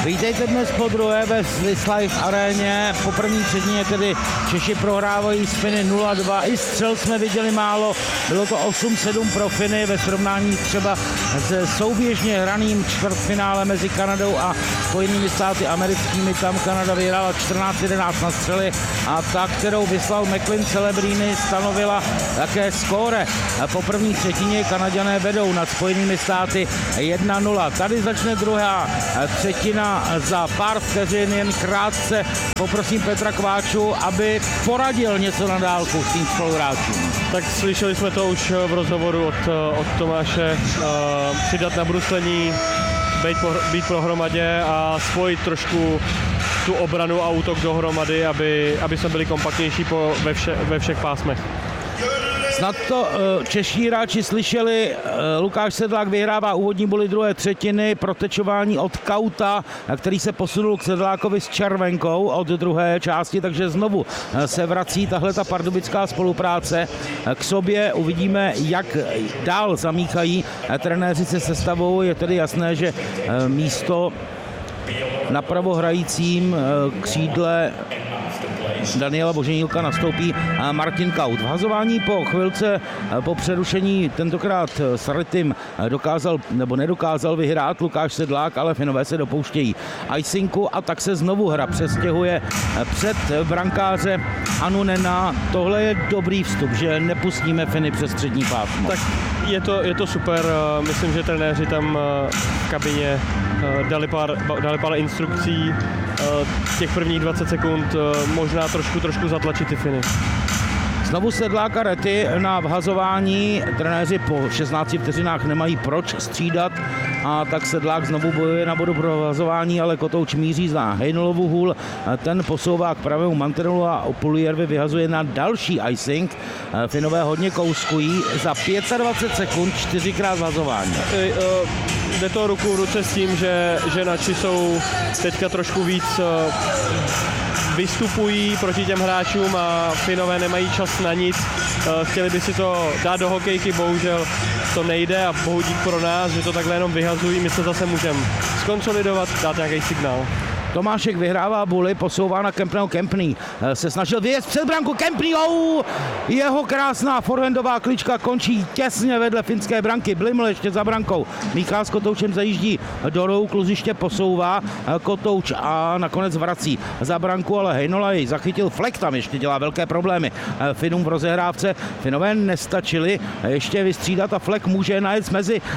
Vítejte dnes po druhé ve Swiss Life aréně. Po první třetině tedy Češi prohrávají s Finy 0-2. I střel jsme viděli málo. Bylo to 8-7 pro Finy ve srovnání třeba se souběžně hraným čtvrtfinále mezi Kanadou a Spojenými státy americkými. Tam Kanada vyhrála 14-11 na střely a ta, kterou vyslal McLean Celebrini, stanovila také skóre. Po první třetině Kanaďané vedou nad Spojenými státy 1-0. Tady začne druhá třetina za pár vteřin, jen krátce poprosím Petra Kváču, aby poradil něco na dálku s tím spoluhráčům. Tak slyšeli jsme to už v rozhovoru od Tomáše, přidat na bruslení, být pohromadě a spojit trošku tu obranu a útok dohromady, aby jsme byli kompaktnější ve všech pásmech. Snad to čeští hráči slyšeli, Lukáš Sedlák vyhrává úvodní body druhé třetiny, protečování od Kauta, který se posunul k Sedlákovi s červenkou od druhé části, takže znovu se vrací tahle ta pardubická spolupráce k sobě. Uvidíme, jak dál zamíchají trenéři se sestavou. Je tedy jasné, že místo napravo hrajícím křídle Daniela Boženílka nastoupí Martin Kaut. V hazování po chvilce po přerušení tentokrát s Rytym dokázal nebo nedokázal vyhrát Lukáš Sedlák, ale Finové se dopouštějí icingu a tak se znovu hra přestěhuje před brankáře Anunena. Tohle je dobrý vstup, že nepustíme Finy přes střední pásmo. Tak je to super, myslím, že trenéři tam v kabině dali pár instrukcí, těch prvních 20 sekund možná trošku zatlačit ty Finy. Znovu Sedlák a Rety na vhazování. Trenéři po 16 vteřinách nemají proč střídat a tak Sedlák znovu bojuje na bodu pro vhazování, ale Kotouč míří na Hejnolovu hůl. Ten posouvá k pravému mantinelu a Puljujarvi vyhazuje na další icing. Finové hodně kouskují. Za 25 sekund 4krát vhazování. Jde to ruku v ruce s tím, že naši jsou teďka trošku víc vystupují proti těm hráčům a Finové nemají čas na nic. Chtěli by si to dát do hokejky, bohužel to nejde a bohu dík pro nás, že to takhle jenom vyhazují. My se zase můžeme skonsolidovat, dát nějaký signál. Tomášek vyhrává buly, posouvá na Kempného. Kempný se snažil vyjet před branku. Kempný, jeho krásná forehandová klička končí těsně vedle finské branky. Bliml ještě za brankou. Míchal s Kotoučem zajíždí do rohu, kluziště posouvá Kotouč a nakonec vrací za branku, ale Heinola jej zachytil. Fleck tam ještě dělá velké problémy Finům v rozehrávce. Finové nestačili ještě vystřídat a Fleck může najet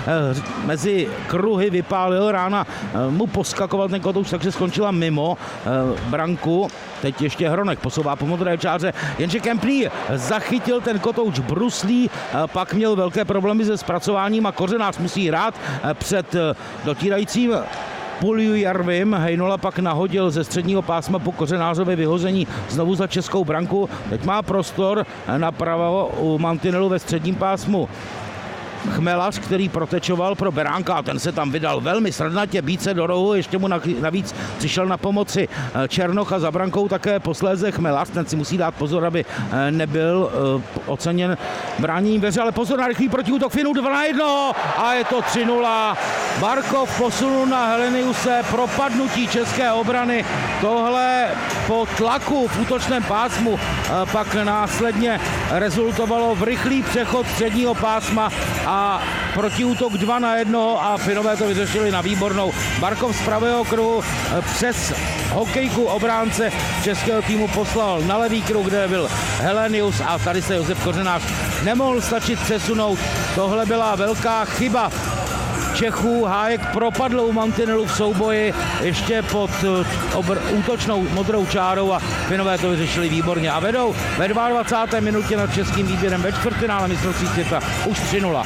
mezi kruhy, vypálil, rána mu poskakoval ten Kotouč, takže skončila mimo branku. Teď ještě Hronek posouvá po modré čáře, jenže Kempný zachytil ten Kotouč bruslí, pak měl velké problémy se zpracováním a Kořenář musí hrát před dotírajícím Puljujarvim. Heinola pak nahodil ze středního pásma po Kořenářově vyhození znovu za českou branku. Teď má prostor napravo u mantinelu ve středním pásmu Chmelař, který protečoval pro Beránka a ten se tam vydal velmi srdnatě, být se do rohu, ještě mu navíc přišel na pomoci Černoch a za brankou také posléze Chmelař, ten si musí dát pozor, aby nebyl oceněn bráněním veře, ale pozor na rychlý protiútok Finů 2-1 a je to 3-0. Barkov posunul na Heleniuse, propadnutí české obrany, tohle po tlaku v útočném pásmu pak následně rezultovalo v rychlý přechod středního pásma a protiútok 2-1 a Finové to vyřešili na výbornou. Barkov z pravého kruhu přes hokejku obránce českého týmu poslal na levý kruh, kde byl Helenius a tady se Josef Kořenář nemohl stačit přesunout. Tohle byla velká chyba Čechů. Hájek propadl u mantinelu v souboji ještě pod útočnou modrou čárou a Finové to vyřešili výborně a vedou ve 22. minutě nad českým výběrem ve čtvrtfinále mistrovství světa už 3-0.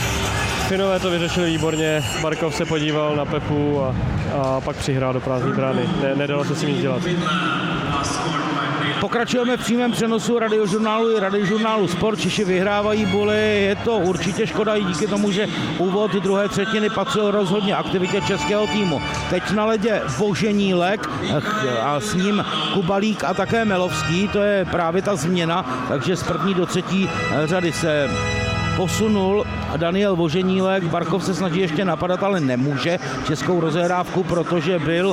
Finové to vyřešili výborně, Barkov se podíval na Pepu a pak přihrál do prázdné brány. Nedalo se s tím nic dělat. Pokračujeme v přímém přenosu radiožurnálu i radiožurnálu Sport. Češi vyhrávají buly, je to určitě škoda i díky tomu, že úvod druhé třetiny patřil rozhodně aktivitě českého týmu. Teď na ledě Boženílek a s ním Kubalík a také Melovský, to je právě ta změna, takže z první do třetí řady se posunul Daniel Voženílek. Barkov se snaží ještě napadat, ale nemůže českou rozehrávku, protože byl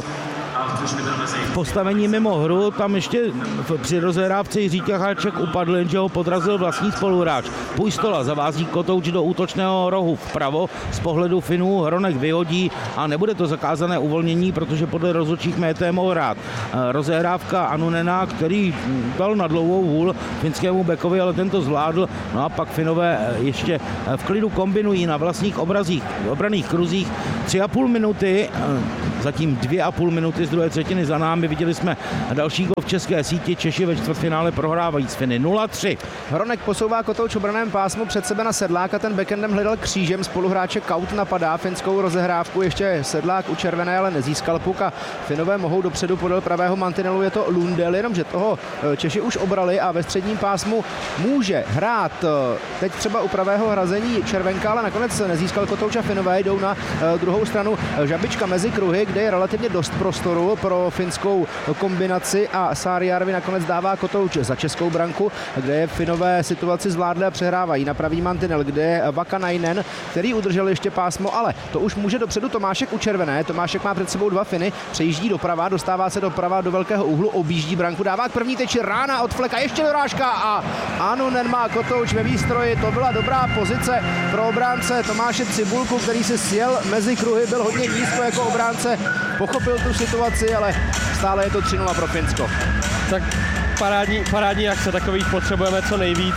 v postavení mimo hru. Tam ještě při rozehrávce Jiří Ťacháček upadl, jenže ho podrazil vlastní spoluhráč. Pujstola zavází Kotouč do útočného rohu vpravo. Z pohledu Finů Hronek vyhodí a nebude to zakázané uvolnění, protože podle rozhodčích Mété mohl hrát. Rozehrávka Anunena, který dal na dlouhou hůl finskému bekovi, ale tento zvládl. No a pak Finové ještě v klidu kombinují na vlastních obranných kruzích 3,5 minuty, zatím 2,5 minuty z druhé třetiny za námi. Viděli jsme další gol v české síti. Češi ve čtvrtfinále prohrávají s Finy 0-3. Hronek posouvá Kotouč v obraném pásmu před sebe na Sedláka, ten backendem hledal křížem, spoluhráče Kaut napadá finskou rozehrávku, ještě Sedlák u červené, ale nezískal puk a Finové mohou dopředu podél pravého mantinelu, je to Lundell, jenomže toho Češi už obrali a ve středním pásmu může hrát teď třeba u pravého hrazení červenka, ale nakonec nezískal Kotouč a Finové jdou na druhou stranu. Žabička mezi kruhy, kde je relativně dost prostoru pro finskou kombinaci a Saarijarvi nakonec dává Kotouč za českou branku, kde je Finové situaci zvládli a přehrávají na pravý mantinel, kde je Vakanainen, který udržel ještě pásmo, ale to už může dopředu Tomášek u červené. Tomášek má před sebou dva Finy, přejíždí doprava, dostává se doprava do velkého úhlu, objíždí branku, dává k první teči, rána od Fleka, ještě dorážka a Anunen má Kotouč ve výstroji. To byla dobrá pozice pro obránce Tomáše Cibulku, který si sjel mezi kruhy, byl hodně nízko jako obránce, pochopil tu situaci, ale stále je to 3-0 pro Finsko. Tak parádní akce, takových potřebujeme co nejvíc.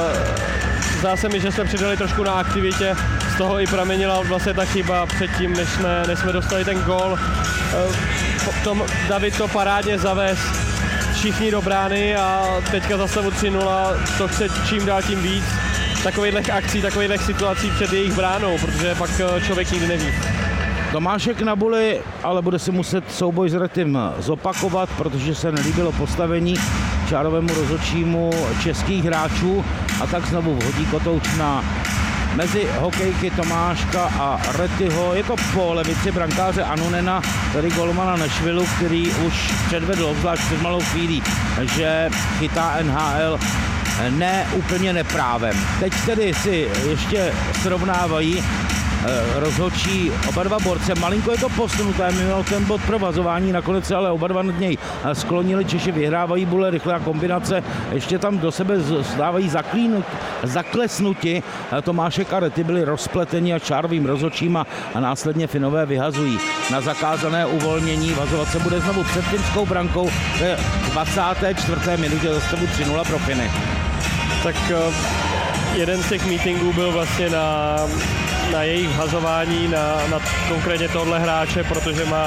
Zdá se mi, že jsme přidali trošku na aktivitě, z toho i pramenila vlastně ta chyba předtím, než jsme dostali ten gól. Potom David to parádně zavez, všichni do brány a teďka za stavu 3-0, to chce čím dál tím víc. Takových akcí, takových situací před jejich bránou, protože pak člověk nikdy neví. Tomášek na buli, ale bude si muset souboj s Retym zopakovat, protože se nelíbilo postavení čárovému rozhodčímu českých hráčů a tak znovu vhodí Kotouč na mezi hokejky Tomáška a Retyho. Je to po levici brankáře Anunena, tedy golmana Nešvilu, který už předvedl, obzvlášť před malou chvílí, že chytá NHL ne úplně neprávem. Teď tedy si ještě srovnávají rozhodčí oba dva borce. Malinko je to posunuté, mimo ten bod provazování, nakonec se ale oba dva nad něj sklonili. Češi vyhrávají, bude rychlá kombinace, ještě tam do sebe dávají zaklesnuti. Tomášek a Rety byli rozpleteni a čárovým rozhodčím a následně Finové vyhazují na zakázané uvolnění. Vazovat se bude znovu před finskou brankou ve 24. minutě za stavu 3-0 pro Finy. Tak jeden z těch meetingů byl vlastně na jejich vhazování, na konkrétně tohle hráče, protože má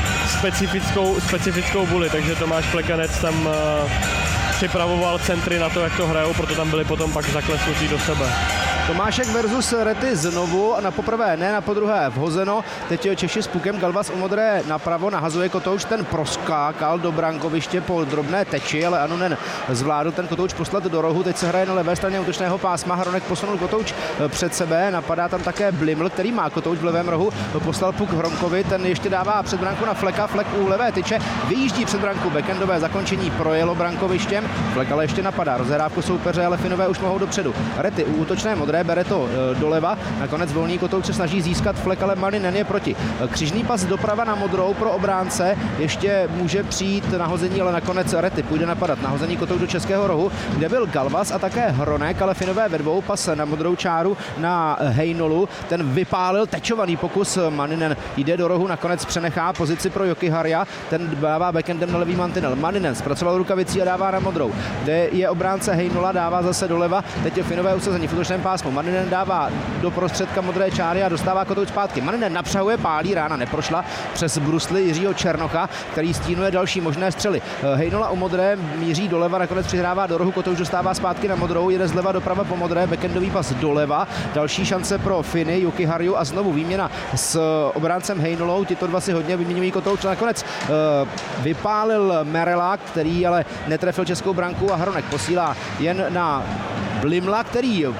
specifickou buli, takže Tomáš Plekanec tam připravoval centry na to, jak to hrajou, proto tam byli potom pak zaklesnutí do sebe. Tomášek versus Rety znovu, na poprvé ne, na podruhé vhozeno. Teď Češi s pukem, Galvas u modré napravo, nahazuje Kotouč, ten proskákal do brankoviště po drobné teči, ale Anunen zvládl ten Kotouč poslat do rohu. Teď se hraje na levé straně útočného pásma, Hronek posunul Kotouč před sebe, napadá tam také Bliml, který má Kotouč v levém rohu, poslal puk Hronkovi, ten ještě dává před branku na Fleka, Flek u levé tyče, vyjíždí před branku, backendové zakončení projelo brankovištěm, Flek ale ještě napadá, rozhrávku soupeře, ale Finové už mohou dopředu. Rety u útočné modré bere to doleva, nakonec volný Kotouč se snaží získat Flek, ale Malinen je proti. Křižný pas doprava na modrou pro obránce, ještě může přijít nahození, ale nakonec Rety půjde napadat. Nahození Kotouč do českého rohu, kde byl Galvas a také Hronek, ale Finové ve dvou, pas na modrou čáru na Heinolu, ten vypálil tečovaný pokus, Maninen jde do rohu, nakonec přenechá pozici pro Jokiharja, ten dává backendem na levý mantinel. Maninen zpracoval rukavicí a dává na modrou, kde je obránce Heinola, dává zase doleva, teď je Finové usazení v útočném pásmu. Maninen dává do prostředka modré čáry a dostává Kotouč zpátky. Maninen napřahuje, pálí, rána neprošla přes brusly Jiřího Černocha, který stínuje další možné střely. Heinola u modré míří doleva, nakonec přihrává do rohu, Kotouč dostává zpátky na modrou, jede zleva doprava po modré, backendový pas doleva, další šance pro Finy, Jokiharju a znovu výměna s obráncem Heinolou, tito dva si hodně vyměňují Kotouč, nakonec vypálil Merela, který ale netrefil českou branku a Hronek posílá jen na Blimla, který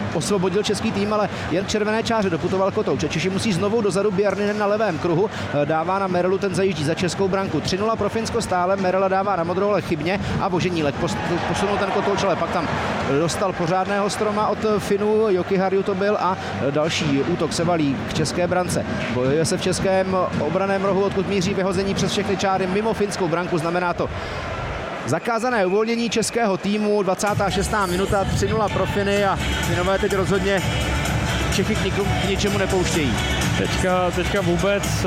osvobodil český tým, ale jen k červené čáře doputoval Kotouč. Češi musí znovu dozadu, Bjarninen na levém kruhu, dává na Merelu, ten zajíždí za českou branku. 3-0 pro Finsko stále, Merela dává na modrou, ale chybně a Voženílek posunul ten Kotouč, ale pak tam dostal pořádného stroma od Finů, Jokiharju to byl a další útok se valí k české brance. Bojuje se v českém obraném rohu, odkud míří vyhození přes všechny čáry mimo finskou branku, znamená to zakázané uvolnění českého týmu, 26. minuta, 3-0 pro Finy a Finové teď rozhodně Čechy k ničemu nepouštějí. Teďka vůbec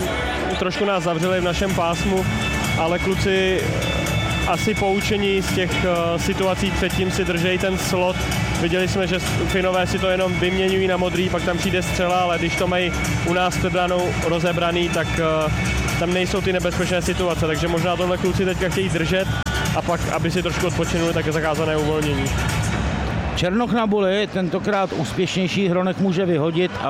trošku nás zavřeli v našem pásmu, ale kluci asi poučení z těch situací předtím si držejí ten slot. Viděli jsme, že Finové si to jenom vyměňují na modrý, pak tam přijde střela, ale když to mají u nás před bránou rozebraný, tak tam nejsou ty nebezpečné situace, takže možná tohle kluci teďka chtějí držet a pak, aby si trošku odpočinuli, tak je zakázané uvolnění. Černoch na buli, tentokrát úspěšnější, Hronek může vyhodit a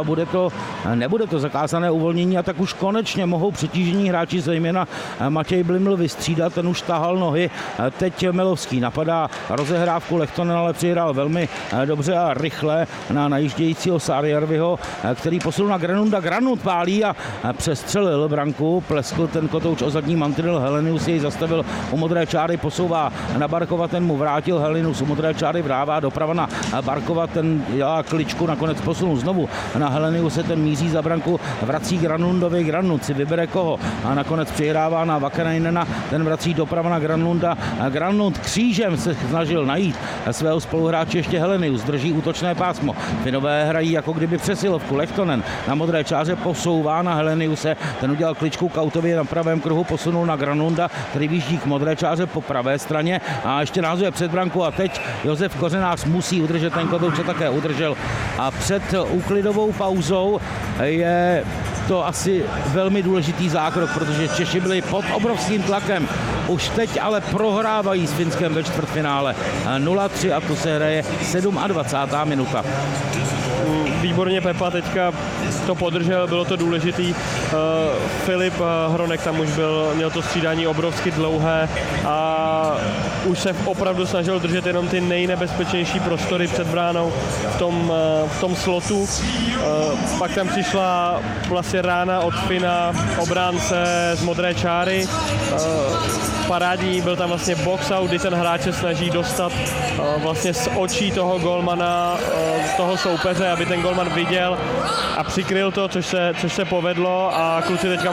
nebude to zakázané uvolnění a tak už konečně mohou přetížení hráči, zejména Matěj Bliml, vystřídat, ten už tahal nohy. Teď Melovský napadá rozehrávku, Lehtonen ale přihrál velmi dobře a rychle na najíždějícího Sáriarviho, který posunul na Granlunda. Granlund pálí a přestřelil branku, pleskl ten Kotouč o zadní mantinel, Helenius jej zastavil u modré čáry, posouvá na Barkova, ten mu vrátil, Helenius u modré čáry vrává doprava na Barkova, ten dělá kličku, nakonec posunul znovu na Heleniuse, ten míří za branku, vrací Granlundovi, Granlund si vybere koho a nakonec přihrává na Vakanainena, ten vrací doprava na Granlunda. Granlund křížem se snažil najít svého spoluhráče, ještě Helenius drží útočné pásmo. Finové hrají jako kdyby přesilovku, Lehtonen na modré čáře posouvá na Heleniuse, ten udělal kličku Kautovi na pravém kruhu, posunul na Granlunda, který výjíždí k modré čáře po pravé straně a ještě nahazuje před branku a teď Josef Kořenář musí udržet, ten Kotouč také udržel a před úklidovou pauzou je to asi velmi důležitý zákrok, protože Češi byli pod obrovským tlakem. Už teď ale prohrávají s Finskem ve čtvrtfinále 0-3 a to se hraje 27. minuta. Výborně Pepa teďka to podržel, bylo to důležitý. Filip Hronek tam už měl to střídání obrovsky dlouhé a už se opravdu snažil držet jenom ty nejnebezpečnější prostory před bránou v tom slotu. Pak tam přišla vlastně rána od Fina, obránce z modré čáry. Parádní, byl tam vlastně box out, kdy ten hráč se snaží dostat vlastně z očí toho golmana, toho soupeře, aby ten golman viděl a přikryl to, což se povedlo a kluci teďka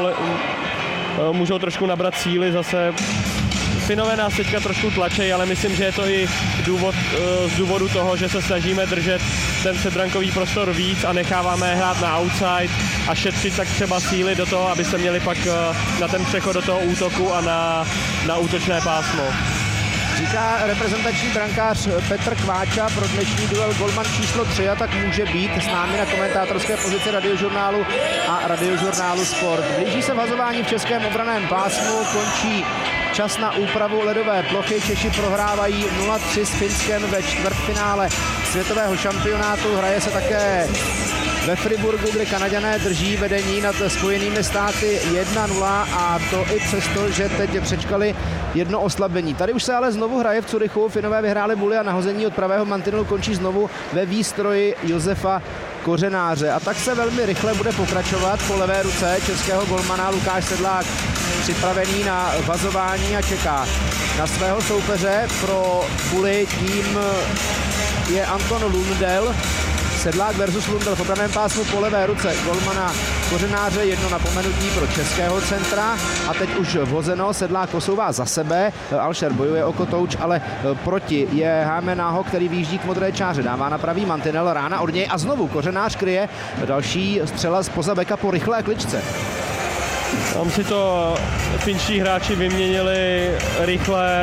můžou trošku nabrat síly zase. Finové nás teďka trošku tlačejí, ale myslím, že je to i z důvodu toho, že se snažíme držet ten předbrankový prostor víc a necháváme hrát na outside a šetřit tak třeba síly do toho, aby se měli pak na ten přechod do toho útoku a na útočné pásmo. Říká reprezentační brankář Petr Kváča pro dnešní duel golman číslo 3 a tak může být s námi na komentátorské pozici Radiožurnálu a Radiožurnálu Sport. Blíží se vhazování v českém obraném pásmu, končí čas na úpravu ledové plochy. Češi prohrávají 0-3 s Finskem ve čtvrtfinále světového šampionátu. Hraje se také ve Friburgu, kde Kanaďané drží vedení nad Spojenými státy 1-0 a to i přesto, že teď přečkali jedno oslabení. Tady už se ale znovu hraje v Curychu. Finové vyhráli buli a nahození od pravého mantinelu končí znovu ve výstroji Josefa Kořenáře. A tak se velmi rychle bude pokračovat po levé ruce českého golmana Lukáš Sedlák, připravený na vazování a čeká na svého soupeře. Pro buli tím je Anton Lundell. Sedlák versus Lundell v obraném pásmu po levé ruce golmana Kořenáře, jedno napomenutí pro českého centra a teď už vhozeno, Sedlák posouvá za sebe, Alšer bojuje o Kotouč, ale proti je Hámenáho, který výjíždí k modré čáře, dává na pravý mantinel, rána od něj a znovu Kořenář kryje, další střela zpoza beka po rychlé kličce. Tam si to finští hráči vyměnili rychle,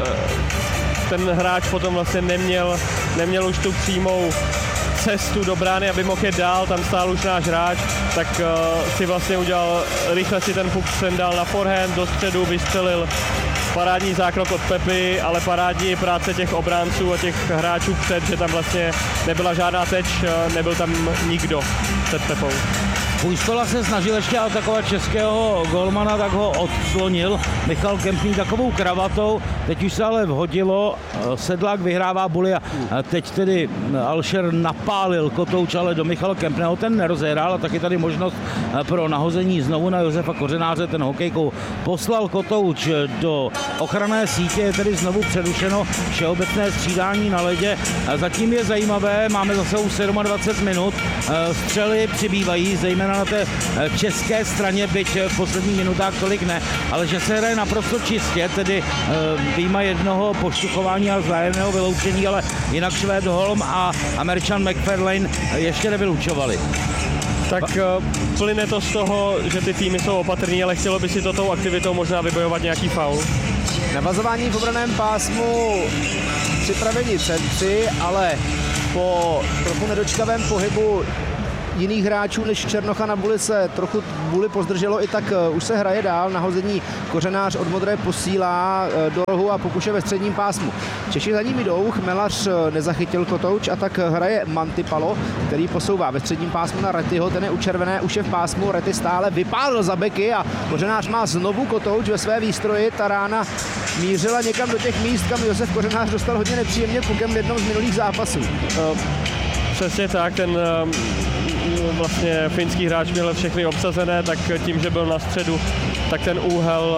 ten hráč potom vlastně neměl už tu přímou cestu do brány, aby mohl jet dál, tam stál už náš hráč, tak si vlastně udělal, rychle si ten puk dal na forehand, do středu vystřelil. Parádní zákrok od Pepy, ale parádní práce těch obránců a těch hráčů před, že tam vlastně nebyla žádná teč, nebyl tam nikdo před Pepou. Půjstola se snažil ještě atakovat českého golmana, tak ho odslonil Michal Kempný takovou kravatou, teď už se ale vhodilo, Sedlák vyhrává buly a teď tedy Alšer napálil Kotouč, ale do Michala Kempného ten nerozehrál a taky tady možnost pro nahození znovu na Josefa Kořenáře, ten hokejkou poslal Kotouč do ochranné sítě, je tedy znovu přerušeno všeobecné střídání na ledě. Zatím je zajímavé, máme zase už 27 minut, střely přibývají, zejména na té české straně, byť v posledních minutách tolik ne, ale že se hraje naprosto čistě, tedy vyjma jednoho poštuchování a vzájemného vyloučení, ale jinak Švéd Holm a Američan McFarlane ještě nevylučovali. Tak plyne to z toho, že ty týmy jsou opatrní, ale chtělo by si to tou aktivitou možná vybojovat nějaký faul. Navazování v obraném pásmu, připraveni centři, ale po trochu nedočkavém pohybu jiných hráčů než Černocha na Buli se trochu Buli pozdrželo, i tak už se hraje dál. Nahození Kořenář od modré posílá do rohu a pokuše ve středním pásmu. Češi za ním jdou, Chmelař nezachytil Kotouč a tak hraje Mantipalo, který posouvá ve středním pásmu na Retyho, ten je u červené, už je v pásmu, Rety stále vypálil za beky a Kořenář má znovu Kotouč ve své výstroji. Ta rána mířila někam do těch míst, kam Josef Kořenář dostal hodně nepříjemně pukem v jednom z minulých zápasů. Přesně tak, ten vlastně finský hráč měl všechny obsazené, tak tím, že byl na středu, tak ten úhel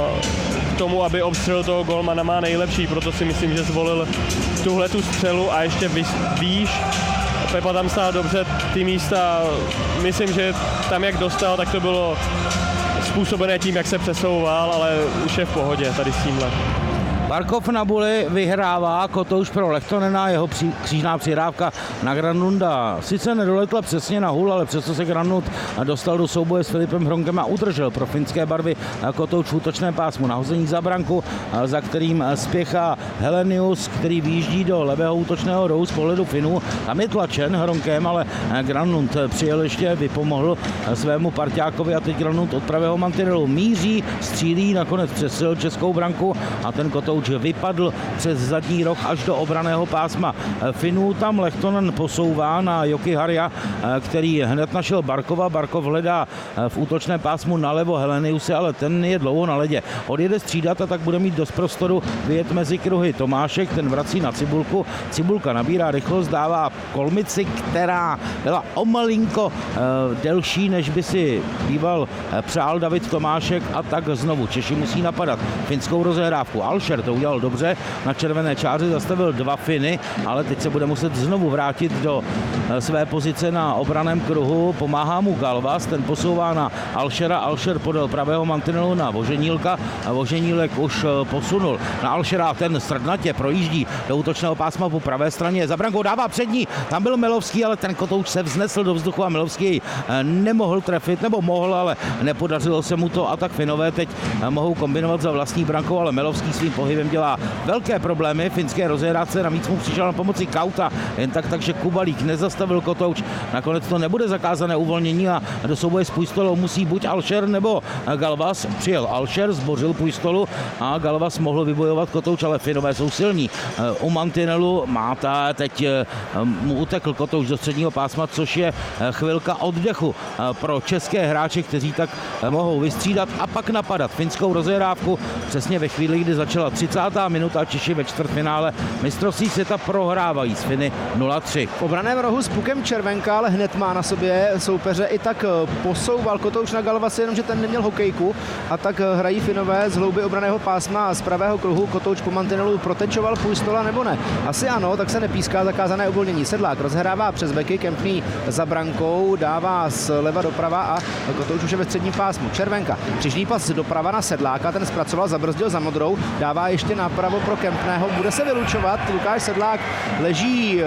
k tomu, aby obstřelil toho golmana, má nejlepší, proto si myslím, že zvolil tuhletu střelu a ještě výš. Pepa tam stál dobře, ty místa, myslím, že tam jak dostal, tak to bylo způsobené tím, jak se přesouval, ale už je v pohodě tady s tímhle. Barkov na Buli vyhrává, Kotouč pro Lehtonena, jeho křížná přihrávka na Granlunda. Sice nedoletla přesně na hůl, ale přesto se Granlund dostal do souboje s Filipem Hronkem a udržel pro finské barvy Kotouč v útočném pásmu. Nahození za branku, za kterým spěchá Helenius, který výjíždí do levého útočného rohu z pohledu Finů. Tam je tlačen Hronkem, ale Granlund přijel ještě, vypomohl svému parťákovi a teď Granlund od pravého mantinelu míří, střílí, nakonec přesil českou branku a ten Kotouč vypadl přes zadní roh až do obranného pásma Finů. Tam Lehtonen posouvá na Jokiharja, který hned našel Barkova. Barkov hledá v útočném pásmu nalevo Heleniuse, ale ten je dlouho na ledě. Odjede střídat a tak bude mít dost prostoru vyjet mezi kruhy. Tomášek, ten vrací na Cibulku. Cibulka nabírá rychlost, dává Kolmici, která byla o malinko delší, než by si býval přál David Tomášek, a tak znovu Češi musí napadat finskou rozehrávku. Alšer to udělal dobře, na červené čáře zastavil dva Finy, ale teď se bude muset znovu vrátit do své pozice na obraném kruhu. Pomáhá mu Galvas, ten posouvá na Alšera, Alšer podél pravého mantinelu na Voženílka a Voženílek už posunul na Alšera, ten srdnatě projíždí do útočného pásma po pravé straně, za brankou dává přední, tam byl Melovský, ale ten Kotouč se vznesl do vzduchu a Melovský nemohl trefit, nebo mohl, ale nepodařilo se mu to, a tak Finové teď mohou kombinovat za vlastní brankou, ale Melovský svým pohybem dělá velké problémy finské rozehrádce, navíc mu přišel na pomoci Kauta, jen takže Kubalík nezastavil Kotouč, nakonec to nebude zakázané uvolnění a do souboje s Půjstolou musí buď Alšer nebo Galvas. Přijel Alšer, zbořil Půjstolu a Galvas mohl vybojovat Kotouč, ale Finové jsou silní. U mantinelu Máta, teď mu utekl Kotouč do středního pásma, což je chvilka oddechu pro české hráče, kteří tak mohou vystřídat a pak napadat finskou rozehrávku přesně ve chvíli, kdy začala 30. minuta. Češi ve čtvrtfinále mistrovství světa prohrávají s Finy 0-3. V obraném rohu s pukem červenka, ale hned má na sobě soupeře, i tak posouval Kotouč na Galvase, jenomže ten neměl hokejku, a tak hrají Finové z hlouby obranného pásma a z pravého kruhu. Kotouč po mantinelu protečoval Půjstola nebo ne? Asi ano, tak se nepíská zakázané uvolnění. Sedlák rozhrává přes beky, Kempný za brankou, dává zleva doprava a Kotouč už je ve středním pásmu. Červenka, křižný pas doprava na Sedláka, ten zpracoval, zabrzdil za modrou, dává ještě napravo pro Kempného, bude se vylučovat. Lukáš Sedlák leží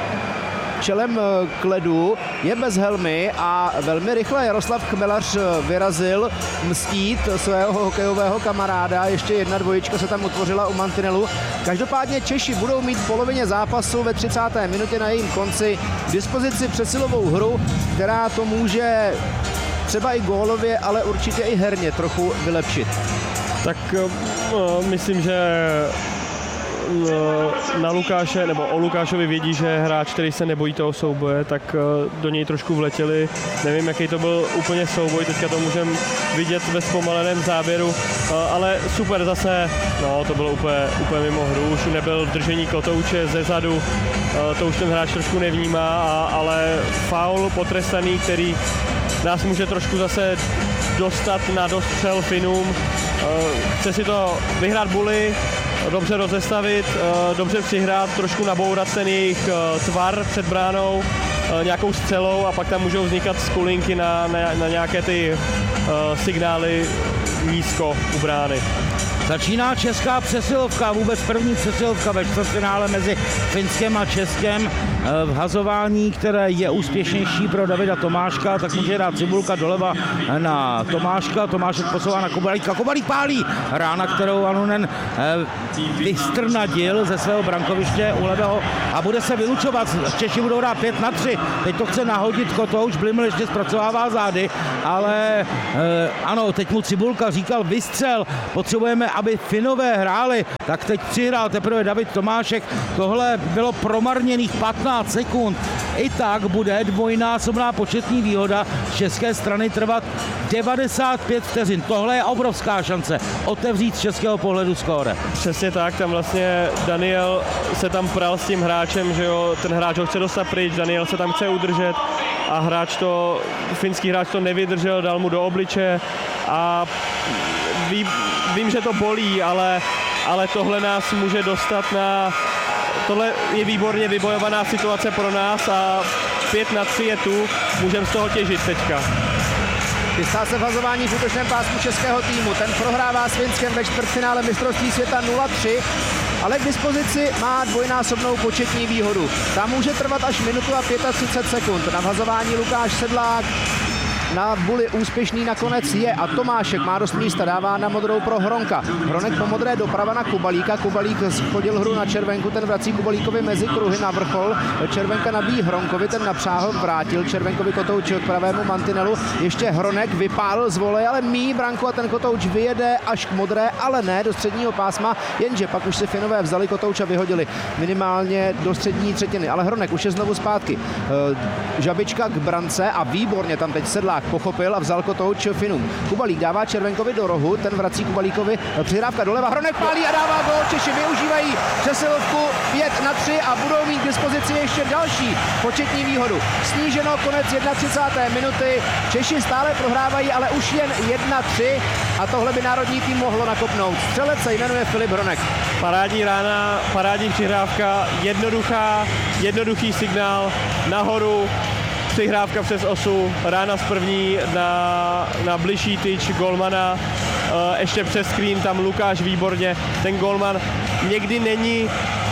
čelem k ledu, je bez helmy a velmi rychle Jaroslav Chmelař vyrazil mstít svého hokejového kamaráda. Ještě jedna dvojička se tam utvořila u mantinelu. Každopádně Češi budou mít v polovině zápasu ve 30. minutě na jejím konci k dispozici přesilovou hru, která to může třeba i gólově, ale určitě i herně trochu vylepšit. Tak myslím, že na Lukáše, nebo o Lukášovi vědí, že je hráč, který se nebojí toho souboje, tak do něj trošku vletěli. Nevím, jaký to byl úplně souboj, teďka to můžeme vidět ve zpomaleném záběru, ale super zase, no to bylo úplně mimo hru, už nebyl v držení kotouče zezadu, to už ten hráč trošku nevnímá, ale faul potrestaný, který nás může trošku zase dostat na dostřel Finům. Chce si to vyhrát Bully, dobře rozestavit, dobře přihrát, trošku nabourat ten jejich tvar před bránou, nějakou střelou a pak tam můžou vznikat skulinky na nějaké ty signály nízko u brány. Začíná česká přesilovka, vůbec první přesilovka ve čtvrtfinále mezi Finskem a Českem. V hazování, které je úspěšnější pro Davida Tomáška, tak může dát Cibulka doleva na Tomáška. Tomášek posouvá na Kobalíka. Kobalík pálí rána, kterou Anunen vystrnadil ze svého brankoviště u levého a bude se vylučovat. Češi budou dát 5-3. Teď to chce nahodit Kotouč, Bliml ještě zpracovává zády, ale ano, teď mu Cibulka říkal vystřel, potřebujeme, aby Finové hráli, tak teď přihrál teprve David Tomášek. Tohle bylo promarněných 15 sekund. I tak bude dvojnásobná početní výhoda z české strany trvat 95 vteřin. Tohle je obrovská šance otevřít z českého pohledu skóre. Přesně tak, tam vlastně Daniel se tam pral s tím hráčem, že jo, ten hráč ho chce dostat pryč, Daniel se tam chce udržet a finský hráč to nevydržel, dal mu do obliče a vím, že to bolí, ale tohle nás může dostat na... Tohle je výborně vybojovaná situace pro nás a 5-3 je tu, můžeme z toho těžit teďka. Chystá se v hazování v útočném pásmu českého týmu. Ten prohrává s Finskem ve čtvrtfinále mistrovství světa 0-3, ale k dispozici má dvojnásobnou početní výhodu. Ta může trvat až minutu a 35 sekund. Na hazování Lukáš Sedlák na Bully úspěšný nakonec je a Tomášek má dost místa, dává na modrou pro Hronka. Hronek po modré doprava na Kubalíka, Kubalík schodil hru na Červenku, ten vrací Kubalíkovi mezi kruhy na vrchol. Červenka nabíjí Hronkovi, ten napřáhl, vrátil Červenkovi Kotouči k pravému mantinelu. Ještě Hronek vypálil z voleje, ale míjí branku a ten Kotouč vyjede až k modré, ale ne do středního pásma, jenže pak už si Finové vzali Kotouč a vyhodili minimálně do střední třetiny, ale Hronek už je znovu zpátky. Žabička k brance a výborně tam teď Sedlák pochopil a vzal Kotouč Finům. Kubalík dává Červenkovi do rohu, ten vrací Kubalíkovi, přihrávka doleva, Hronek pálí a dává gól. Češi využívají přesilovku 5-3 a budou mít k dispozici ještě další početní výhodu. Sníženo, konec 31. minuty, Češi stále prohrávají, ale už jen 1-3 a tohle by národní tým mohlo nakopnout. Střelec se jmenuje Filip Hronek. Parádní rána, parádní přihrávka, jednoduchý signál nahoru, přihrávka přes osu, rána z první na bližší tyč golmana, ještě přes screen tam Lukáš výborně, ten golman někdy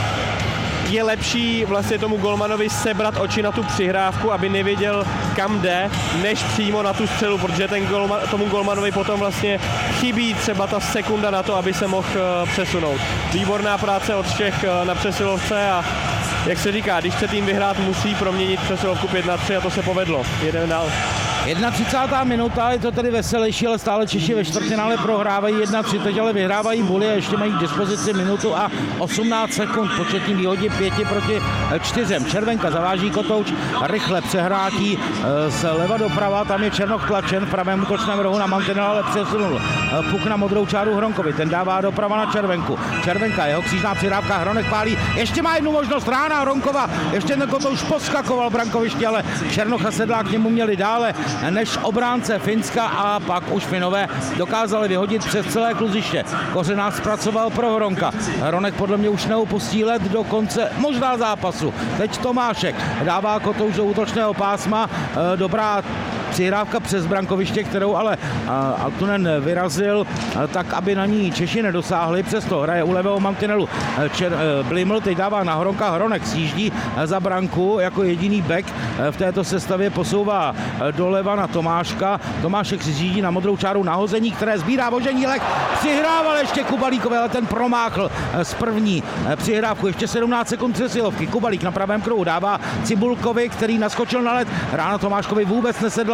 je lepší vlastně tomu golmanovi sebrat oči na tu přihrávku, aby nevěděl, kam jde, než přímo na tu střelu, protože tomu golmanovi potom vlastně chybí třeba ta sekunda na to, aby se mohl přesunout. Výborná práce od Čech na přesilovce a jak se říká, když chce tým vyhrát, musí proměnit přesilovku 5-3 a to se povedlo. Jedeme dál. 31. minuta, je to tedy veselější, ale stále Češi ve čtvrtfinále prohrávají 1-3, teď ale vyhrávají Bully a ještě mají k dispozici minutu a 18 sekund početní výhodě 5-4. Červenka zaváží Kotouč, rychle přehrátí zleva doprava, tam je Černoch tlačen v pravém útočném rohu na mantinel, ale přesunul puk na modrou čáru Hronkovi, ten dává doprava na Červenku. Červenka, jeho křížná přihrávka, Hronek pálí, ještě má jednu možnost, rána Hronkova, ještě ten Kotouč poskakoval brankoviště, ale Černoch a Sedlák k němu měli dále než obránce Finska a pak už Finové dokázali vyhodit přes celé kluziště. Kořenář zpracoval pro Hronka. Hronek podle mě už neopustí led do konce možná zápasu. Teď Tomášek dává Kotouč do útočného pásma. Dobrá přihrávka přes brankoviště, kterou ale Altunen vyrazil tak, aby na ní Češi nedosáhli. Přesto hraje u levého mantinelu Bliml, teď dává na Hronka, Hronek sjíždí za branku jako jediný back v této sestavě, posouvá doleva na Tomáška. Tomášek si sjíždí na modrou čáru nahození, které sbírá Voženílek, přihrával ještě Kubalíkovi, ale ten promáchl z první přihrávku. Ještě 17 sekund přesilovky. Kubalík na pravém kruhu dává Cibulkovi, který naskočil na led. Rána Tomáškovi vůbec nesedla,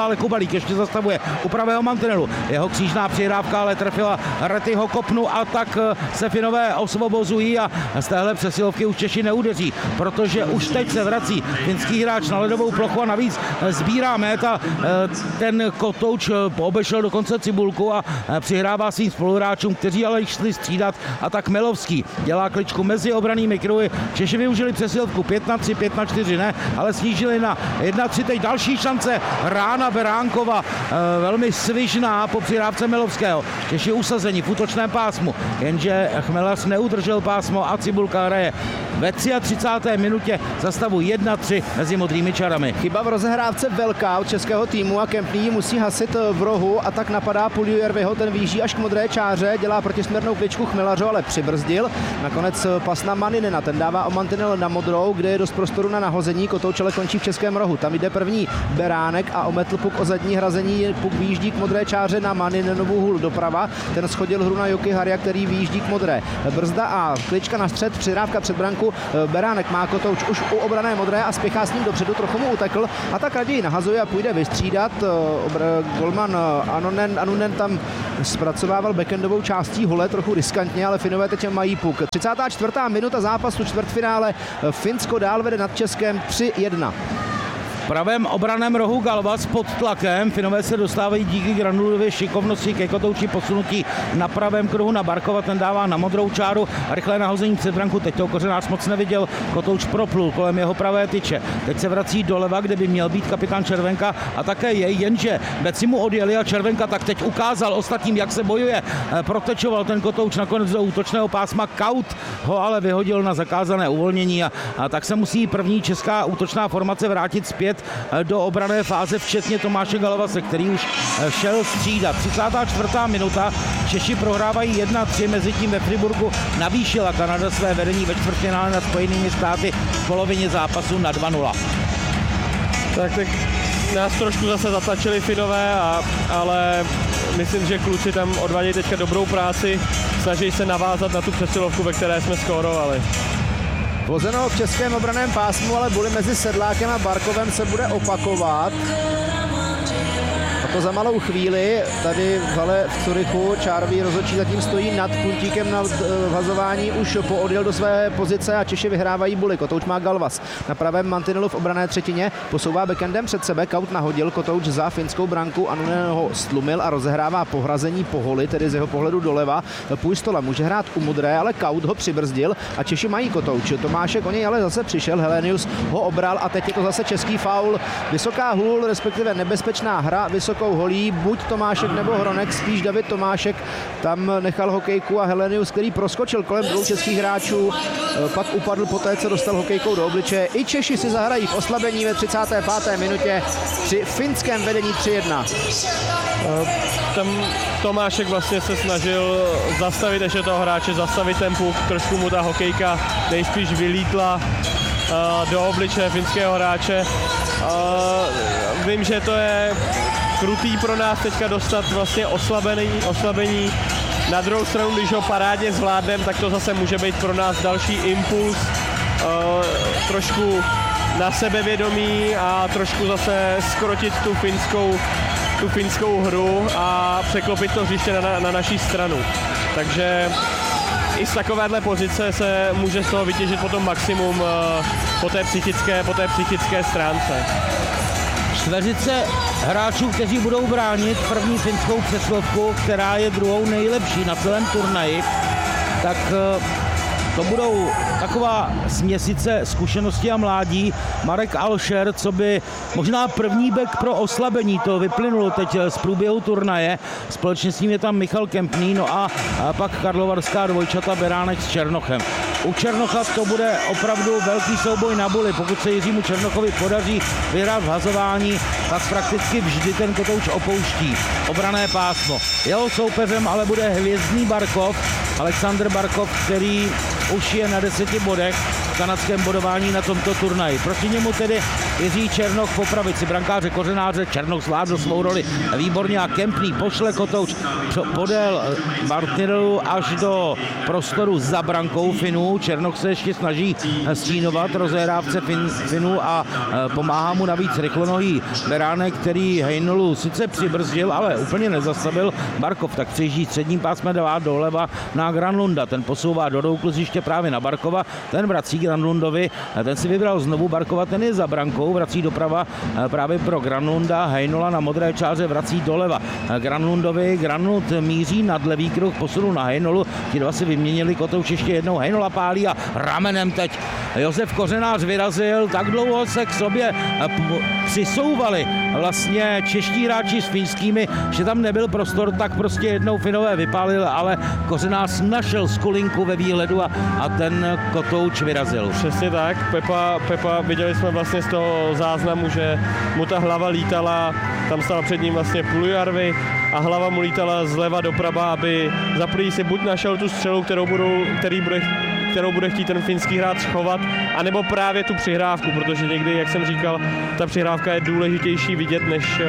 ale Kubalík ještě zastavuje u pravého mantinelu. Jeho křížná přihrávka ale trefila Rettyho kopnu a tak se Finové osvobozují a z téhle přesilovky už Češi neudeří, protože už teď se vrací finský hráč na ledovou plochu a navíc sbírá méta. Ten Kotouč obešel dokonce Cibulku a přihrává svým spoluhráčům, kteří ale šli střídat, a tak Milovský dělá kličku mezi obranými kruhy. Češi využili přesilovku 5-3, 5-4 ne, ale snížili na 1-3. Teď další šance Rána Beránkova, velmi svižná po přihrávce Milovského. Češi usazení v útočném pásmu, jenže Chmelař neudržel pásmo a Cibulka hraje ve 33. minutě za stavu 1-3 mezi modrými čarami. Chyba v rozehrávce velká od českého týmu a Kempný musí hasit v rohu a tak napadá Puljujärviho, ten výjíždí až k modré čáře, dělá protisměrnou kličku Chmelařu, ale přibrzdil. Nakonec pas na Maninena, ten dává o mantinel na modrou, kde je dost prostoru na nahození, Kotouč ale končí v českém rohu. Tam jde první Beránek a ometl puk o zadní hrazení, puk výjíždí k modré čáře na Maninenovu hůl doprava, ten schodil hru na Joki Haria, který výjíždí k modré. Brzda a klička na střed, přihrávka před branku, Beránek má Kotouč už u obrané modré a spěchá s ním dopředu, trochu mu utekl a tak raději nahazuje a půjde vystřídat. Golman Anunen tam zpracovával backendovou částí hole, trochu riskantně, ale Finové teď mají puk. 34. minuta zápasu čtvrtfinále, Finsko dál vede nad Českem 3-1. V pravém obraném rohu Galvas pod tlakem. Finové se dostávají díky Granulově šikovnosti ke Kotouči, posunutí na pravém kruhu na Barkova, ten dává na modrou čáru a rychlé nahození před branku. Teď to Kořenář moc neviděl, Kotouč proplul kolem jeho pravé tyče. Teď se vrací doleva, kde by měl být kapitán Červenka a také jej, jenže beci mu odjeli a Červenka tak teď ukázal ostatním, jak se bojuje. Protečoval ten Kotouč nakonec do útočného pásma, Kaut ho ale vyhodil na zakázané uvolnění a tak se musí první česká útočná formace vrátit zpět do obranné fáze, včetně Tomáše Galvase, který už šel střídat. 34. minuta, Češi prohrávají 1-3, mezi tím ve Friburgu navýšila Kanada své vedení ve čtvrtfinále nad Spojenými státy v polovině zápasu na 2-0. Tak nás trošku zase zatlačili Finové, ale myslím, že kluci tam odvádějí teďka dobrou práci, snaží se navázat na tu přesilovku, ve které jsme skórovali. Vozeno v českém obraném pásmu, ale boj mezi Sedlákem a Barkovem se bude opakovat. A to za malou chvíli. Tady v hale v Curychu Čárový rozhodčí zatím stojí nad puntíkem na vhazování, už poodjel do své pozice a Češi vyhrávají buly. Kotouč má Galvas na pravém mantinelu v obranné třetině, posouvá backendem před sebe, Kaut nahodil, Kotouč za finskou branku, Anunen ho stlumil a rozehrává pohrazení po holi, tedy z jeho pohledu doleva. Půjstola může hrát u modré, ale Kaut ho přibrzdil a Češi mají Kotouč. Tomášek o něj ale zase přišel, Helenius ho obral a teď je to zase český faul. Vysoká hůl, respektive nebezpečná hra vysokou holí, buď Tomášek nebo Hronek, spíš David Tomášek tam nechal hokejku a Helenius, který proskočil kolem dvou českých hráčů, pak upadl poté, co dostal hokejkou do obličeje. I Češi si zahrají v oslabení ve 35. minutě při finském vedení 3-1. Tam Tomášek vlastně se snažil zastavit ještě toho hráče, zastavit ten puk, trošku mu ta hokejka nejspíš vylítla do obličeje finského hráče. Vím, že to je krutý pro nás teďka dostat vlastně oslabení. Na druhou stranu, když ho parádně zvládneme, tak to zase může být pro nás další impuls, trošku na sebevědomí a trošku zase skrotit tu finskou hru a překlopit to hřiště na naší stranu. Takže i z takovéhle pozice se může z toho vytěžit potom maximum po té psychické stránce. Čtveřice hráčů, kteří budou bránit první finskou přesilovku, která je druhou nejlepší na celém turnaji, tak to budou taková směsice zkušenosti a mládí. Marek Alšer, co by možná první back pro oslabení, to vyplynulo teď z průběhu turnaje. Společně s ním je tam Michal Kempný, no a pak karlovarská dvojčata Beránek s Černochem. U Černocha to bude opravdu velký souboj na buly. Pokud se Jiřímu Černochovi podaří vyhrát hazování, tak prakticky vždy ten Kotouč opouští obranné pásmo. Jeho soupeřem ale bude hvězdný Barkov, Alexander Barkov, který už je na 10 bodech v kanadském bodování na tomto turnaji. Proti němu tedy Jiří Černoch po pravici brankáře Kořenáře. Černoch zvládl svou roli výborně a Kempný pošle Kotouč podél Martinelu až do prostoru za brankou Finů. Černoch se ještě snaží stínovat rozehrávce Finů a pomáhá mu navíc rychlonohý Beránek, který Hejnolu sice přibrzdil, ale úplně nezastavil. Barkov tak přijíždí středním pásmem doleva na Granlunda. Ten posouvá do kluziště právě na Barkova. Ten vrací Granlundovi. Ten si vybral znovu Barkova, ten je za brankou, vrací doprava právě pro Granlunda. Hejnola na modré čáře vrací doleva Granlundovi. Granlund míří nad levý kruh, posunul na Hejnolu. Ti dva si vyměnili, Kotouč ještě jednou. Hejnola pálí a ramenem teď Josef Kořenář vyrazil. Tak dlouho se k sobě přisouvali vlastně čeští hráči s finskými, že tam nebyl prostor, tak prostě jednou Finové vypálil, ale Kořenář našel skulinku ve výhledu a ten Kotouč vyrazil. Přesně tak, Pepa, viděli jsme vlastně z toho záznamu, že mu ta hlava lítala, tam stál před ním vlastně Pulujarvi a hlava mu lítala zleva doprava, aby za první si buď našel tu střelu, kterou bude chtít ten finský hráč schovat, anebo právě tu přihrávku, protože někdy, jak jsem říkal, ta přihrávka je důležitější vidět,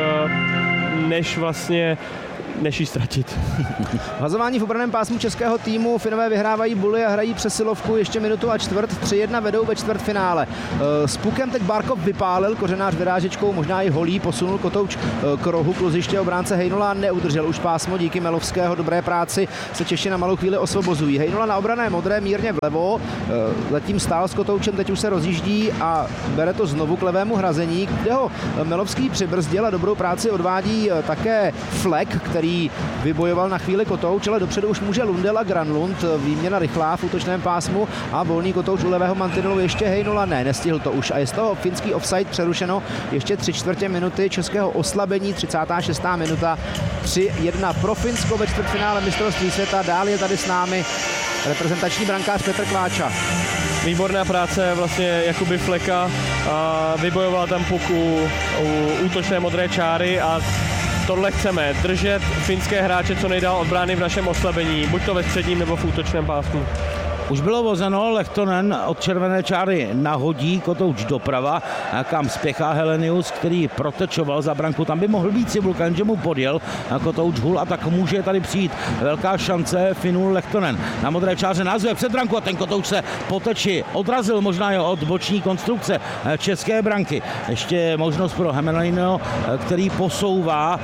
než ji ztratit. Hazování v obranném pásmu českého týmu. Finové vyhrávají buly a hrají přesilovku ještě minutu a čtvrt. 3-1 vedou ve čtvrtfinále. S pukem teď Barkov vypálil, Kořenář vyrážečkou, možná i holí, posunul Kotouč k rohu kluziště, obránce Hejnola neudržel už pásmo, díky Melovského dobré práci se Češi na malou chvíli osvobozují. Hejnola na obrané modré mírně vlevo, zatím stál s Kotoučem, teď už se rozjíždí a bere to znovu k levému hrazení, kde ho Melovský přibrzdil a dobrou práci odvádí také Flek, který vybojoval na chvíli Kotouč, ale dopředu už může Lundell a Granlund, výměna rychlá v útočném pásmu a volný Kotouč u levého mantinelu ještě Hejnola nestihl to už a je z toho finský offside přerušeno ještě 3/4 minuty českého oslabení, 36. minuta, 3-1 pro Finsko ve čtvrtfinále mistrovství světa. Dál je tady s námi reprezentační brankář Petr Kláča. Výborná práce vlastně Jakuby Fleka, vybojoval tam puku u útočné modré čáry a tohle chceme, držet finské hráče co nejdál od brány v našem oslabení, buď to ve středním nebo v útočném pásmu. Už bylo vozeno, Lehtonen od červené čáry nahodí, Kotouč doprava, kam spěchá Helenius, který protečoval za branku, tam by mohl být Cibulka, jenže mu podjel Kotouč hul a tak může tady přijít velká šance Finů. Lehtonen na modré čáře názve před branku a ten Kotouč se po teči odrazil možná jo od boční konstrukce české branky. Ještě možnost pro Hemelino, který posouvá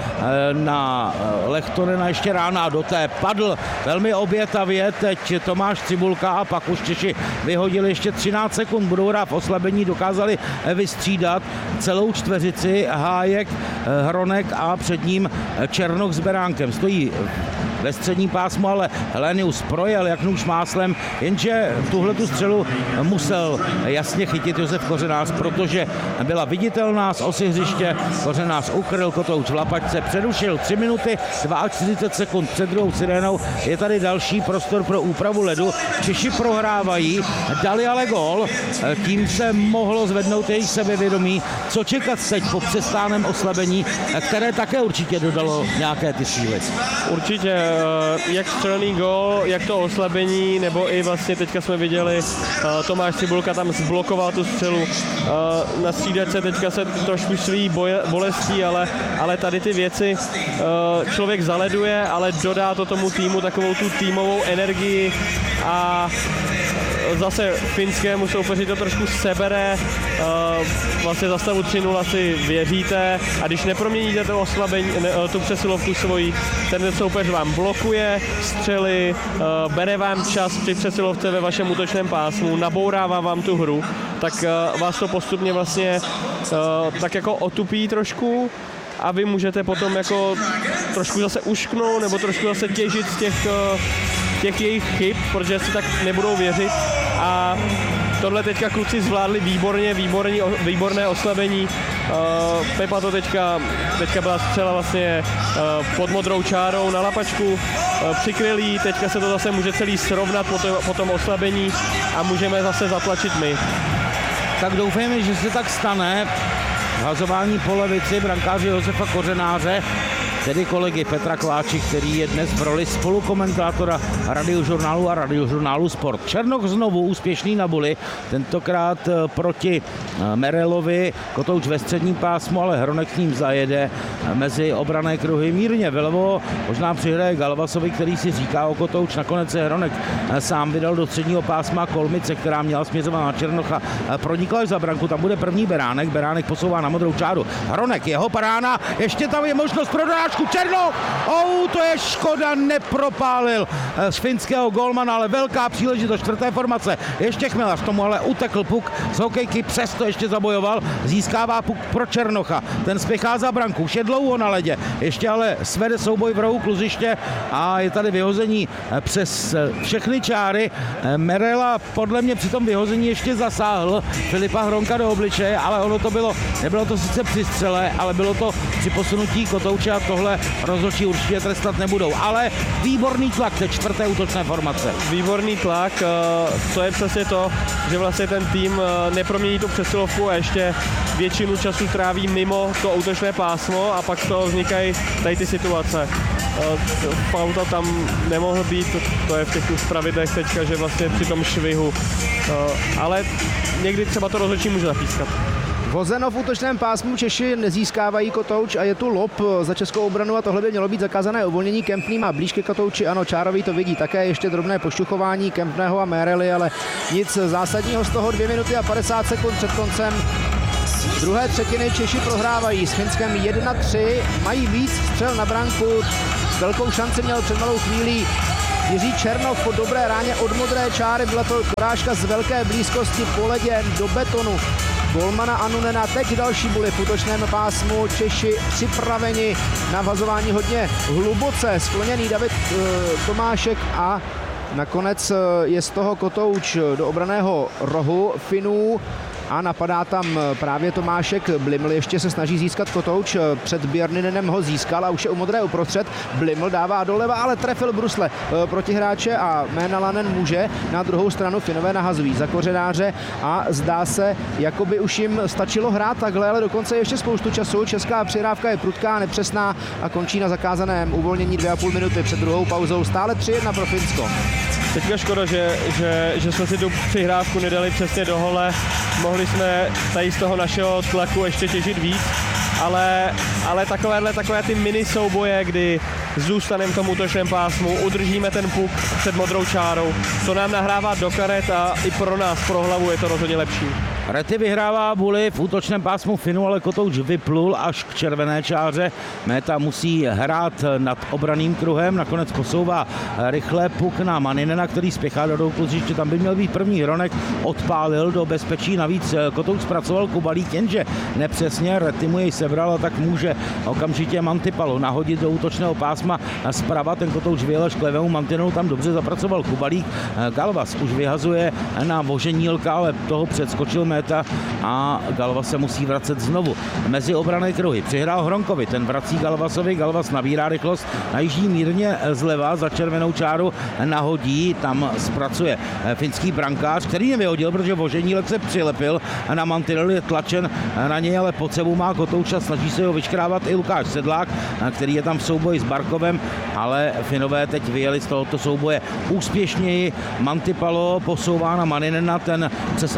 na Lehtonena ještě rána do té padl velmi obětavě, teď Tomáš Cibulka a pak už Češi vyhodili ještě 13 sekund, budou hrát v oslabení, dokázali vystřídat celou čtveřici, Hájek, Hronek a před ním Černoch s Beránkem. Stojí ve středním pásmu, ale Helenius projel jak nůž máslem, jenže tuhletu střelu musel jasně chytit Josef Kořenář, protože byla viditelná z osy hřiště. Kořenář ukryl, Kotouč v lapačce přerušil 3 minuty 42 sekund před druhou sirénou. Je tady další prostor pro úpravu ledu. Češi prohrávají, dali ale gól, tím se mohlo zvednout jejich sebevědomí. Co čekat teď po přestáném oslabení, které také určitě dodalo nějaké ty síly? Určitě, jak střelený gól, jak to oslabení, nebo i vlastně teďka jsme viděli, Tomáš Cibulka tam zblokoval tu střelu. Na střídačce teďka se trošku sví bolestí, ale tady ty věci člověk zaleduje, ale dodá to tomu týmu takovou tu týmovou energii a zase finskému soupeři to trošku sebere, vlastně za stavu 3-0 si věříte a když neproměníte to oslabení, tu přesilovku svojí, ten soupeř vám blokuje střely, bere vám čas při přesilovce ve vašem útočném pásmu, nabourává vám tu hru, tak vás to postupně vlastně tak jako otupí trošku a vy můžete potom jako trošku zase ušknout nebo trošku zase těžit z těch jejich chyb, protože si tak nebudou věřit a tohle teďka kluci zvládli výborné oslabení. Pepa to teďka byla střela vlastně pod modrou čárou na lapačku, přikryl, teďka se to zase může celý srovnat po tom oslabení a můžeme zase zatlačit my. Tak doufejme, že se tak stane. Hazování po levici brankáře Josefa Kořenáře. tedy kolegy Petra Kováči, který je dnes v roli spolukomentátora Radiožurnálu a Radiožurnálu Sport. Černoch znovu úspěšný na buli, tentokrát proti Merelovi, Kotouč ve středním pásmu, ale Hronek s ním zajede mezi obranné kruhy mírně vlevo, možná přihraje Galvasovi, který si říká o Kotouč, nakonec se Hronek sám vydal do středního pásma Kolmice, která měla směřovat na Černocha, pronikla až za branku, tam bude první Beránek posouvá na modrou čáru, Hronek, jeho parána, ještě tam je možnost pro dorážku, Černoch, to je škoda, nepropálil z finského golmana, ale velká příležitost čtvrté formace, ještě Chmelař, tomu ale utekl puk z hokejky, přesto ještě zabojoval, získává puk pro Černocha, ten spěchá za branku, už je dlouho na ledě, ještě ale svede souboj v rohu kluziště a je tady vyhození přes všechny čáry. Merela podle mě při tom vyhození ještě zasáhl Filipa Hronka do obličeje, ale ono to nebylo to sice při střele, ale bylo to při posunutí Kotouče a tohle rozhodčí určitě trestat nebudou, ale výborný tlak té čtvrté útočné formace. Výborný tlak, to je přesně to, že vlastně ten tým nepromění tu přesilovku a ještě většinu času tráví mimo to útočné pásmo a pak to vznikají tady ty situace. Pauta tam nemohl být, to je v těch pravidlech teďka, že vlastně při tom švihu, ale někdy třeba to rozhodčí může zapískat. Vozeno v útočném pásmu, Češi nezískávají Kotouč a je tu lob za českou obranu a tohle by mělo být zakázané uvolnění. Kempný má blíž ke Kotouči, ano, Čárový to vidí také, ještě drobné pošťuchování Kempného a Merely, ale nic zásadního z toho. 2 minuty a 50 sekund před koncem druhé třetiny Češi prohrávají s Finskem 1-3, mají víc střel na branku, velkou šanci měl před malou chvílí Jiří Černoch po dobré ráně od modré čáry, byla to porážka z velké blízkosti po ledě do betonu golmana Annunena. Teď další buly v útočném pásmu, Češi připraveni na vazování hodně hluboce, skloněný David Tomášek a nakonec je z toho Kotouč do obranného rohu Finů a napadá tam právě Tomášek. Bliml ještě se snaží získat Kotouč, před Björninenem ho získal a už je u modré uprostřed. Bliml dává doleva, ale trefil brusle protihráče a Mänalanen může. Na druhou stranu Finové nahazují za kořenáře a zdá se, jako by už jim stačilo hrát takhle, ale dokonce ještě spoustu času. Česká přihrávka je prudká, nepřesná a končí na zakázaném uvolnění 2,5 minuty před druhou pauzou. Stále 3-1 pro Finsko. Teďka škoda, že jsme si tu přihrávku nedali přesně do hole. Mohli jsme tady z toho našeho tlaku ještě těžit víc, ale takové ty mini souboje, kdy zůstaneme v tom útočném pásmu, udržíme ten puk před modrou čárou, to nám nahrává do karet a i pro nás, pro hlavu je to rozhodně lepší. Rety vyhrává buly v útočném pásmu Finu, ale Kotouč vyplul až k červené čáře. Méta musí hrát nad obraným kruhem, nakonec posouvá rychle puk na Maninena, který spěchá do kluziště, tam by měl být první. Hronek odpálil do bezpečí, navíc Kotouč zpracoval Kubalík, jenže nepřesně, Rety mu jej sebral a tak může okamžitě Mantipalu nahodit do útočného pásma zprava, ten Kotouč vyjel až k levému mantinelu, tam dobře zapracoval Kubalík. Galvas už vyhazuje na Voženílka, ale toho předskočil Méta a Galvas se musí vracet znovu mezi obranné kruhy. Přihrál Hronkovi, ten vrací Galvasovi, Galvas nabírá rychlost, najíždí mírně zleva za červenou čáru, nahodí, tam zpracuje finský brankář, který nevyhodil, protože Voženílek se přilepil na mantinel, je tlačen na něj, ale pod sebou má Kotouča, snaží se ho vyškrávat i Lukáš Sedlák, který je tam v souboji s Barkovem, ale Finové teď vyjeli z tohoto souboje úspěšněji. Mantipalo posouvá na Maninena, ten přes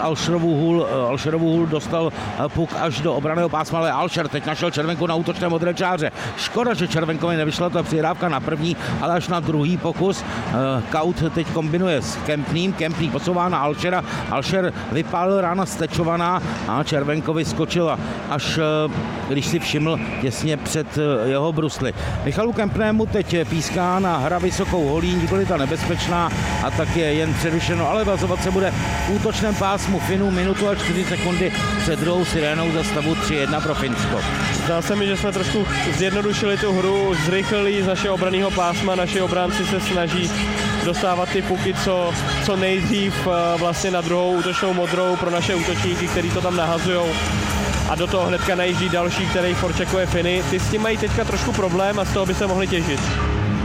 Alšerovu hůl dostal puk až do obranného pásma, ale Alšer teď našel červenku na útočné modré čáře. Škoda, že červenkovi nevyšla ta přihrávka na první, ale až na druhý pokus. Kaut teď kombinuje s Kempným, Kempný posouvá na Alšera, Alšer vypálil rána stečovaná a červenkovi skočila až, když si všiml, těsně před jeho brusly. Michalu Kempnému teď píská na hra vysokou holí, nikoli ta nebezpečná a tak je jen přerušeno, ale vazovat se bude v útočném pásmu Finů, minutu a 4 sekundy před druhou sirénou za stavu 3-1 pro Finsko. Zdá se mi, že jsme trošku zjednodušili tu hru, zrychlili z našeho obranného pásma, naši obránci se snaží dostávat ty puky co nejdřív vlastně na druhou útočnou modrou pro naše útočníky, kteří to tam nahazujou. A do toho hnedka najíždí další, který forčekuje Finy. Ty s tím mají teďka trošku problém a z toho by se mohli těžit.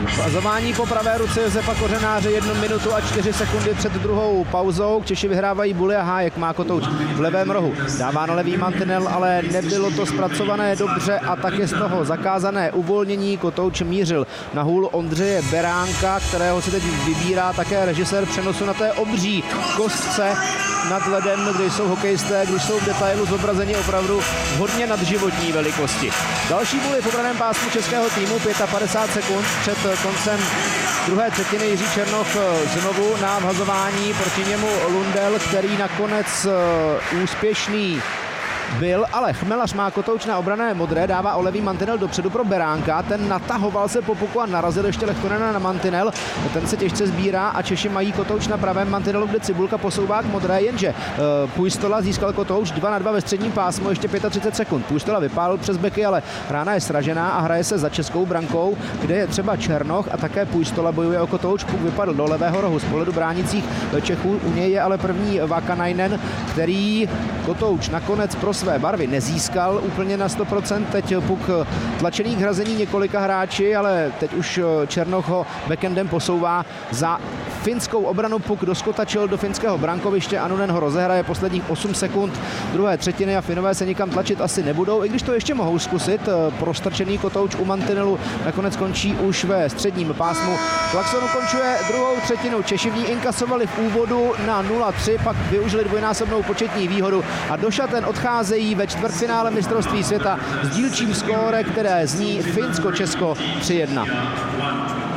Vazování po pravé ruce Josefa Kořenáře 1 minutu a 4 sekundy před druhou pauzou. Češi vyhrávají buly a Hájek má Kotouč v levém rohu. Dává na levý mantinel, ale nebylo to zpracované dobře a také z toho zakázané uvolnění Kotouč mířil na hůl Ondřeje Beránka, kterého se teď vybírá také režisér přenosu na té obří kostce nad ledem, kde jsou hokejisté, když jsou v detailu zobrazeni opravdu hodně nadživotní velikosti. Další buly v obraném pásmu českého týmu, 55 sekund před koncem druhé třetiny. Jiří Černoch znovu na vhazování, proti němu Lundel, který nakonec úspěšný byl, ale Chmelař má Kotouč na obrané modré, dává o levý mantinel dopředu pro Beránka, ten natahoval se po puku a narazil ještě Lehtonena na mantinel, ten se těžce sbírá a Češi mají Kotouč na pravém mantinelu, kde Cibulka posouvá k modré, jenže Pujstola získal Kotouč 2-2 ve středním pásmu, ještě 35 sekund. Pujstola vypálil přes beky, ale rána je sražená a hraje se za českou brankou, kde je třeba Černoch a také Pujstola bojuje o Kotouč. Puk vypadl do levého rohu z pohledu bránících Čechů, u něj je ale první Vakanainen, který Kotouč nakonec pro své barvy nezískal úplně na 100%. Teď puk tlačený k hrazení několika hráči, ale teď už Černoch ho backendem posouvá za finskou obranu. Puk doskotačil do finského brankoviště, Anunen ho rozehraje posledních 8 sekund druhé třetiny a Finové se nikam tlačit asi nebudou, i když to ještě mohou zkusit. Prostrčený Kotouč u mantinelu nakonec končí už ve středním pásmu. Klaxon ukončuje druhou třetinu. Češi v ní inkasovali v úvodu na 0-3, pak využili dvojnásobnou početní výhodu a do šaten odcházejí ve čtvrtfinále mistrovství světa s dílčím skóre, které zní Finsko-Česko 3-1.